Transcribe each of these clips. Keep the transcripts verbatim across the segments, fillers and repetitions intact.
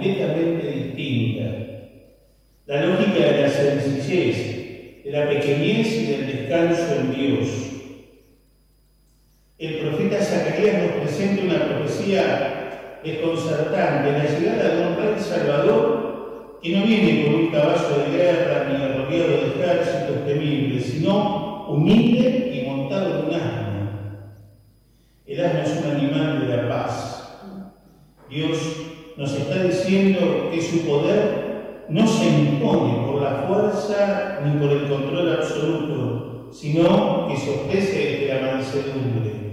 completamente distinta. La lógica de la sencillez, de la pequeñez y del descanso en Dios. El profeta Zacarías nos presenta una profecía desconcertante, la llegada de un rey salvador que no viene con un caballo de guerra ni rodeado de ejércitos temibles, sino humilde y montado en un asno. El asno es un animal de la paz. Dios nos está diciendo que su poder no se impone por la fuerza ni por el control absoluto, sino que se ofrece desde la mansedumbre.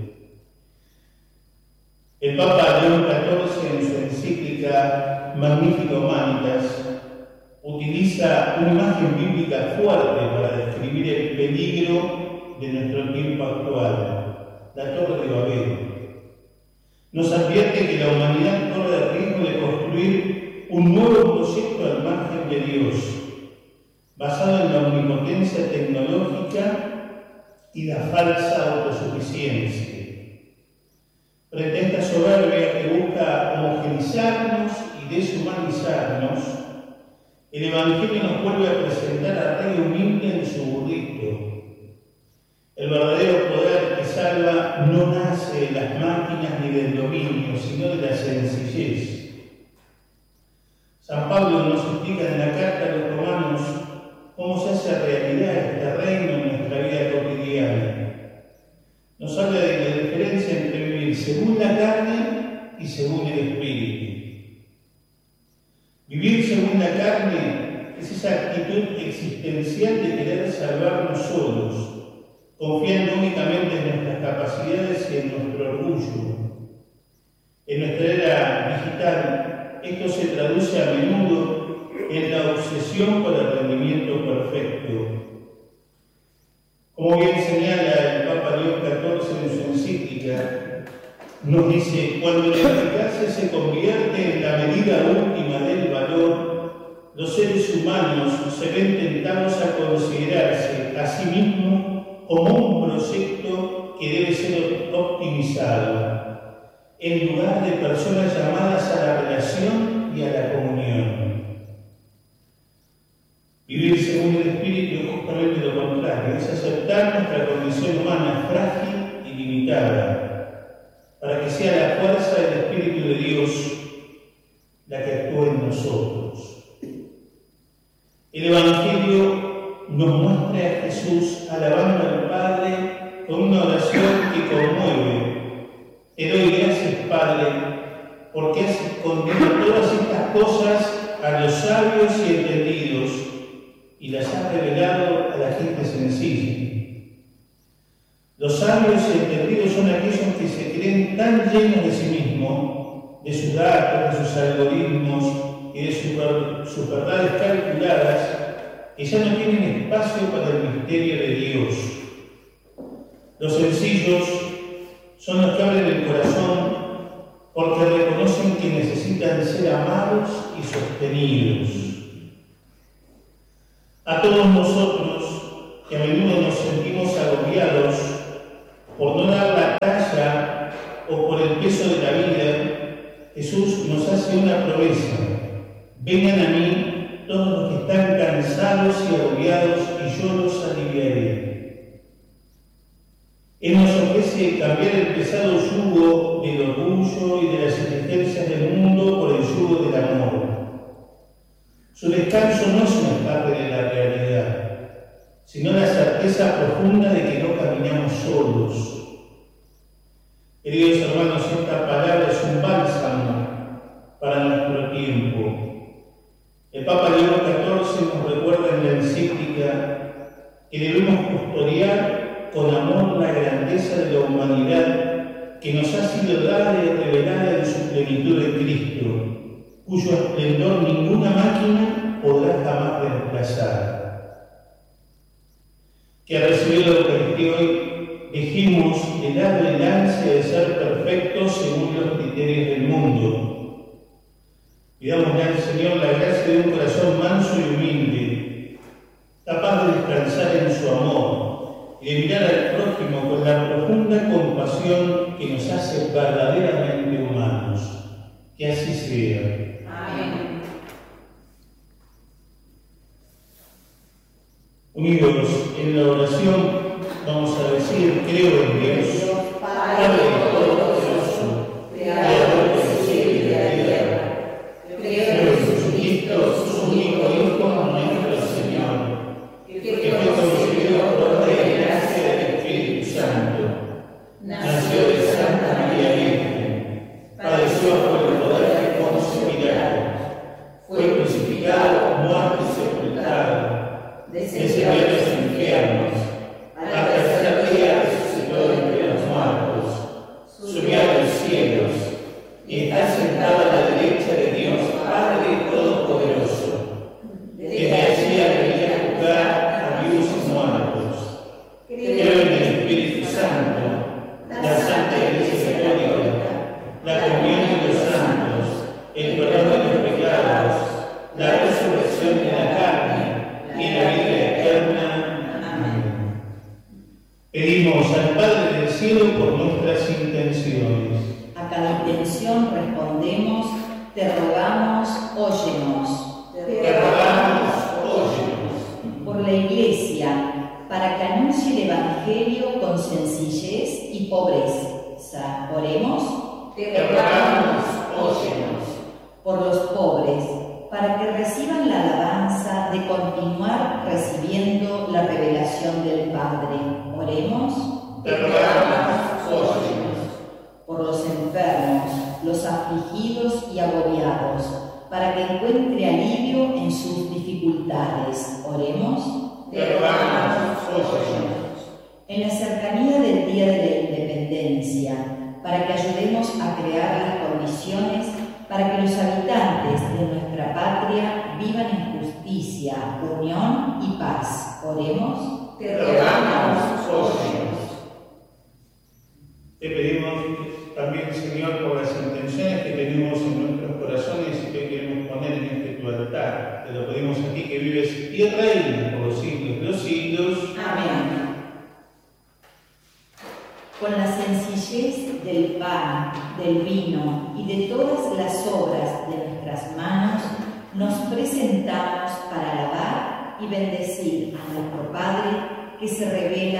El Papa León catorce, en su encíclica Magnificat Humanitas, utiliza una imagen bíblica fuerte para describir el peligro de nuestro tiempo actual, la Torre de Babel. Nos advierte que la humanidad corre el riesgo de construir un nuevo proyecto al margen de Dios, basado en la omnipotencia tecnológica y la falsa autosuficiencia. Frente a esta soberbia que busca homogeneizarnos y deshumanizarnos, el Evangelio nos vuelve a presentar al rey humilde en su burrito. El verdadero poder que salva no nace de las máquinas ni del dominio, sino de la sencillez. San Pablo nos explica en la carta a los romanos cómo se hace realidad este reino en nuestra vida cotidiana. Nos habla de la diferencia entre vivir según la carne y según el espíritu. Vivir según la carne es esa actitud existencial de querer salvarnos solos, confiando únicamente en nuestras capacidades y en nuestro orgullo. En nuestra era digital, esto se traduce a menudo en la obsesión por el rendimiento perfecto. Como bien señala el Papa León catorce en su encíclica, nos dice: cuando la eficacia se convierte en la medida última del valor, los seres humanos se ven tentados a considerarse a sí mismos como un proyecto que debe ser optimizado, en lugar de personas llamadas a la relación y a la comunión. Vivir según el Espíritu es justamente lo contrario, es aceptar nuestra condición humana frágil y limitada, para que sea la fuerza del Espíritu de Dios la que actúe en nosotros. El Evangelio nos muestra a Jesús alabando al Padre con una oración que conmueve. Te doy gracias, Padre, porque has escondido todas estas cosas a los sabios y entendidos y las has revelado a la gente sencilla. Los sabios y entendidos son aquellos que se creen tan llenos de sí mismos, de sus datos, de sus algoritmos y de sus, sus verdades calculadas, que ya no tienen espacio para el misterio de Dios. Los sencillos son los que abren el corazón porque reconocen que necesitan ser amados y sostenidos. A todos nosotros, que a menudo nos sentimos agobiados por no dar la talla o por el peso de la vida, Jesús nos hace una promesa: vengan a mí todos los que están cansados y agobiados, y yo los aliviaré. Él nos ofrece cambiar el pesado yugo del orgullo y de las exigencias del mundo por el yugo del amor. Su descanso no es un escape de la realidad, sino la certeza profunda de que no caminamos solos. Queridos hermanos, esta palabra es un bálsamo para nuestro tiempo. El Papa León catorce nos recuerda en la encíclica que debemos custodiar con amor la grandeza de la humanidad que nos ha sido dada y revelada en su plenitud de Cristo, cuyo esplendor ninguna máquina podrá jamás reemplazar. Que al recibir la Eucaristía hoy dejemos de lado el ansia de ser perfectos según los criterios del mundo. Pidámosle al Señor la gracia de un corazón manso y humilde, capaz de descansar en su amor y de mirar al prójimo con la profunda compasión que nos hace verdaderamente humanos. Que así sea. Amén. Unidos en la oración, vamos a decir: creo en Dios, Padre Todopoderoso, Creador del cielo y de la tierra. Creo en Jesucristo, su único Hijo, nuestro Señor, que fue concebido por obra y gracia del Espíritu Santo. Nació de Santa María Virgen, padeció por el poder de Poncio Pilato, fue crucificado, muerto y sepultado, descendió a los infiernos, al tercer día resucitó entre los muertos, subió a los cielos y está sentado a la derecha de Dios Padre Todopoderoso. Desde allí ha venido a juzgar a vivos y muertos. Creo en el Espíritu Santo, la Santa Iglesia Católica, la comunión de los santos, el perdón de los pecados, la resurrección de la carne y la vida eterna. Amén. Pedimos al Padre del Cielo por nuestras intenciones. A cada intención respondemos: te rogamos, óyenos. Te rogamos, óyenos. Por la Iglesia, para que anuncie el Evangelio con sencillez y pobreza. Oremos. Te rogamos, óyenos. Por los pobres, para que reciban la alabanza de continuar recibiendo la revelación del Padre. Oremos. Te rogamos, óyenos. Por los enfermos, los afligidos y agobiados, para que encuentre alivio en sus dificultades. Oremos. Te rogamos, óyenos. En la cercanía del Día de la Independencia, para que ayudemos a crear las condiciones para que los habitantes de nuestra patria vivan en justicia, unión y paz. Oremos. Te rogamos, óyenos. Te pedimos también, Señor, por las intenciones que tenemos en nuestros corazones y que queremos poner en este tu altar. Te lo pedimos a ti que vives y reinas por los siglos de los siglos. Amén. Con la sencillez del pan, del vino y de todas las obras de nuestras manos, nos presentamos para alabar y bendecir a nuestro Padre que se revela